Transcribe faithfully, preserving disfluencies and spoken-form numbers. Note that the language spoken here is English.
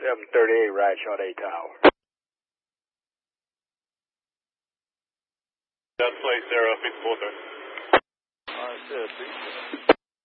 seven thirty-eight, right, shot A tower. That's place zero, fifty-four, sir. I said,